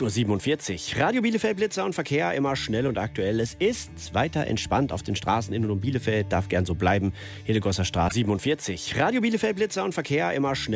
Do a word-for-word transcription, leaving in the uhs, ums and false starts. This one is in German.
acht Uhr siebenundvierzig. Radio Bielefeld Blitzer und Verkehr immer schnell und aktuell. Es ist weiter entspannt auf den Straßen in und um Bielefeld. Darf gern so bleiben. Hildegosser Straße siebenundvierzig. Radio Bielefeld Blitzer und Verkehr immer schnell.